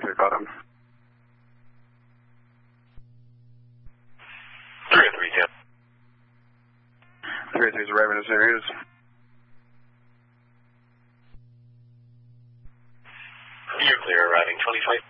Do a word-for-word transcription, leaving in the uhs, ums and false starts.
three bottom. three oh three, ten. three oh three is arriving in this area. You're clear, arriving twenty-five.